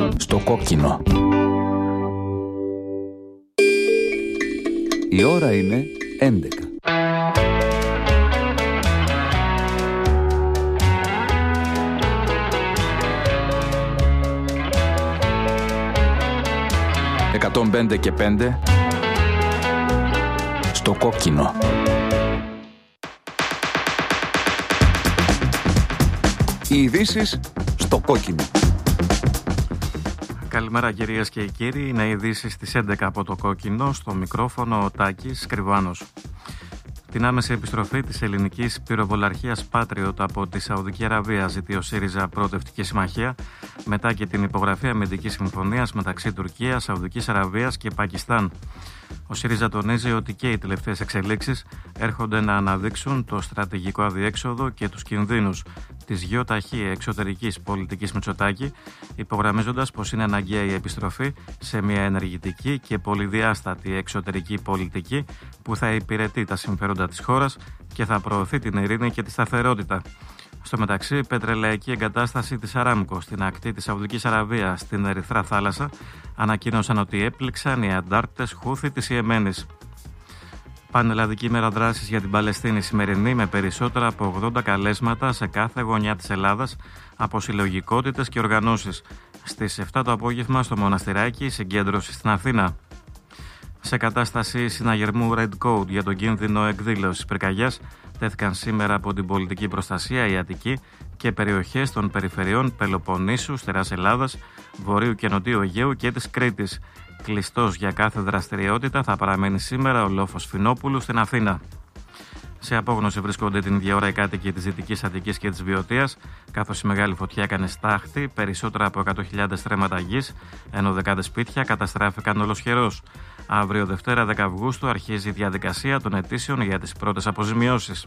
Στο κόκκινο. Η ώρα είναι 11. «105 και 5» στο κόκκινο. Οι ειδήσεις στο κόκκινο. Καλημέρα κυρίες και κύριοι, είναι οι ειδήσεις στις 11 από το κόκκινο, στο μικρόφωνο ο Τάκης Κρυβάνος. Την άμεση επιστροφή της ελληνικής πυροβολαρχίας Patriot από τη Σαουδική Αραβία ζητεί ο ΣΥΡΙΖΑ Προοδευτική Συμμαχία μετά και την υπογραφή αμυντικής συμφωνίας μεταξύ Τουρκίας, Σαουδικής Αραβίας και Πακιστάν. Ο ΣΥΡΙΖΑ τονίζει ότι και οι τελευταίες εξελίξεις έρχονται να αναδείξουν το στρατηγικό αδιέξοδο και τους κινδύνους της γιοταχή εξωτερικής πολιτικής Μητσοτάκη, υπογραμμίζοντας πως είναι αναγκαία η επιστροφή σε μια ενεργητική και πολυδιάστατη εξωτερική πολιτική που θα υπηρετεί τα συμφέροντα της χώρας και θα προωθεί την ειρήνη και τη σταθερότητα. Στο μεταξύ, πετρελαϊκή εγκατάσταση της Αράμκο στην ακτή της Σαουδικής Αραβίας στην Ερυθρά Θάλασσα ανακοίνωσαν ότι έπληξαν οι αντάρτες Χούθη της Ιεμένης. Πανελλαδική ημέρα δράσης για την Παλαιστίνη σημερινή με περισσότερα από 80 καλέσματα σε κάθε γωνιά της Ελλάδας από συλλογικότητες και οργανώσεις. Στις 7 το απόγευμα στο Μοναστηράκι, συγκέντρωση στην Αθήνα. Σε κατάσταση συναγερμού Red Code για τον κίνδυνο εκδήλωσης πυρκαγιάς τέθηκαν σήμερα από την πολιτική προστασία η Αττική και περιοχές των περιφερειών Πελοποννήσου, Στεράς Ελλάδας, Βορείου και Νοτιού Αιγαίου και της Κρήτης. Κλειστός για κάθε δραστηριότητα θα παραμένει σήμερα ο λόφος Φινόπουλου στην Αθήνα. Σε απόγνωση βρίσκονται την ίδια ώρα οι κάτοικοι της Δυτικής Αττικής και της Βιωτίας, καθώς η μεγάλη φωτιά έκανε στάχτη περισσότερα από 100.000 στρέμματα γης, ενώ δεκάδες σπίτια καταστράφηκαν ολοσχερώς. Αύριο Δευτέρα 10 Αυγούστου αρχίζει η διαδικασία των αιτήσεων για τις πρώτες αποζημιώσεις.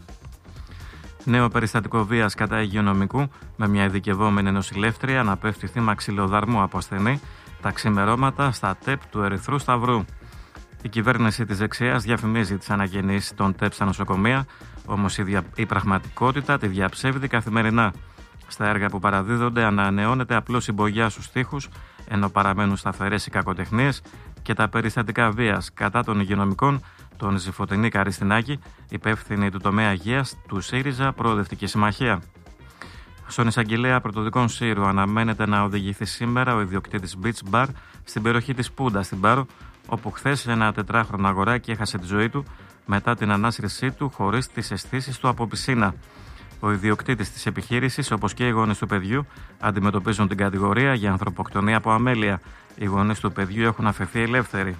Νέο περιστατικό βίας κατά υγειονομικού με μια ειδικευόμενη νοσηλεύτρια να πέφτει θύμα ξυλοδαρμού από ασθενή τα ξημερώματα στα ΤΕΠ του Ερυθρού Σταυρού. Η κυβέρνηση της δεξιάς διαφημίζει τις αναγεννήσεις των ΤΕΠ στα νοσοκομεία, όμως η πραγματικότητα τη διαψεύδει καθημερινά. Στα έργα που παραδίδονται ανανεώνεται απλώς η μπογιά στους τοίχους, ενώ παραμένουν σταθερές οι κακοτεχνίες και τα περιστατικά βίας κατά των υγειονομικών, τον Ζηφωτινή Καριστινάκη, υπεύθυνη του τομέα υγείας του ΣΥΡΙΖΑ Προοδευτική Συμμαχία. Στον εισαγγελέα πρωτοδικών Σύρου αναμένεται να οδηγηθεί σήμερα ο ιδιοκτήτης Beach Bar στην περιοχή της Πούντα στην Πάρο, όπου χθες ένα 4χρονο αγοράκι έχασε τη ζωή του μετά την ανάσυρσή του χωρίς τις αισθήσεις του από πισίνα. Ο ιδιοκτήτης της επιχείρησης, όπως και οι γονείς του παιδιού, αντιμετωπίζουν την κατηγορία για ανθρωποκτονία από αμέλεια. Οι γονείς του παιδιού έχουν αφαιθεί ελεύθεροι.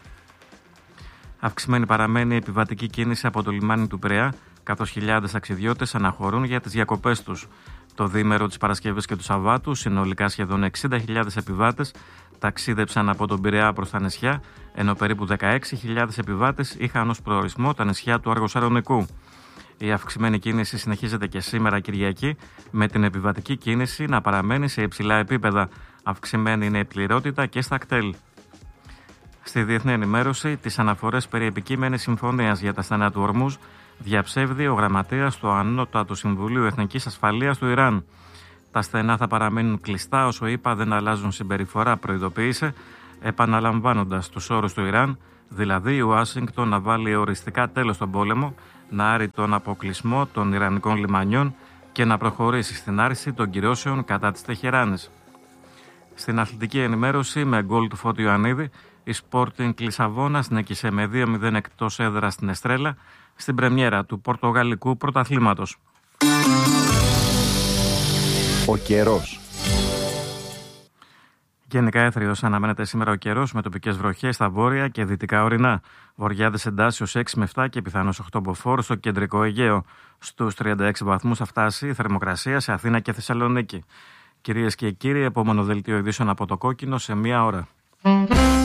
Αυξημένη παραμένει η επιβατική κίνηση από το λιμάνι του Πειραιά, καθώς χιλιάδες ταξιδιώτες αναχωρούν για τις διακοπές τους. Το διήμερο της Παρασκευής και του Σαββάτου, συνολικά σχεδόν 60.000 επιβάτες ταξίδεψαν από τον Πειραιά προς τα νησιά, ενώ περίπου 16.000 επιβάτες είχαν ως προορισμό τα νησιά του Αργοσαλονικού. Η αυξημένη κίνηση συνεχίζεται και σήμερα Κυριακή, με την επιβατική κίνηση να παραμένει σε υψηλά επίπεδα. Αυξημένη είναι η πληρότητα και στα κτέλ. Στη διεθνή ενημέρωση, τις αναφορές περί επικείμενης συμφωνίας για τα στενά του Ορμούζ διαψεύδει ο γραμματέας του Ανώτατου Συμβουλίου Εθνικής Ασφαλείας του Ιράν. Τα στενά θα παραμείνουν κλειστά όσο είπα δεν αλλάζουν συμπεριφορά, προειδοποίησε, επαναλαμβάνοντας τους όρους του Ιράν, δηλαδή η Ουάσιγκτον να βάλει οριστικά τέλος στον πόλεμο, να άρει τον αποκλεισμό των Ιρανικών λιμανιών και να προχωρήσει στην άρση των κυρώσεων κατά της Τεχεράνης. Στην αθλητική ενημέρωση, με γκολ του Φώτη Ιωαννίδη, η Sporting Λισαβόνας νίκησε με 2-0 εκτός έδρας στην Εστρέλα στην πρεμιέρα του Πορτογαλικού Πρωταθλήματος. Ο καιρός. Γενικά έθριος αναμένεται σήμερα ο καιρός με τοπικές βροχές στα βόρεια και δυτικά ορεινά. Βοριάδες εντάσσεως 6 με 7 και πιθανώς 8 μποφόρ στο κεντρικό Αιγαίο. Στους 36 βαθμούς θα φτάσει η θερμοκρασία σε Αθήνα και Θεσσαλονίκη. Κυρίες και κύριοι, επόμενο δελτίο ειδήσεων από το κόκκινο σε 1 ώρα.